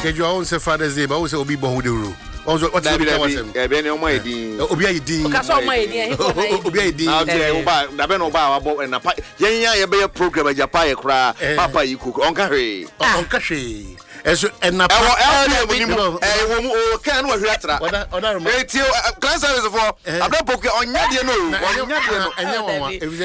keju on say Father's Day, but we say obi born with the rule. Also, what's the name? E be ne o ma edin. Obi ayidin. Ka so ma edin. Obi ayidin. Na dey o ba, na be no ba abo na pa. Yen ye be program ajapa ye kra. Papa yi kuku. Onka hwe. Onka hwe. Eso na pa. Wo mu o kan no hwe atra. Oda Etio class service for. Abda poke onya de no. Enya won.